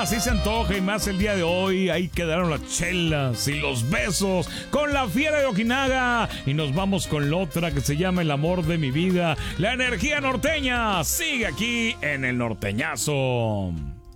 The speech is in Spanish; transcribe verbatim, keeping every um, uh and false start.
así se antoja y más el día de hoy. Ahí quedaron las chelas y los besos con la fiera de Ojinaga. Y nos vamos con la otra que se llama El amor de mi vida. La energía norteña sigue aquí en el norteñazo.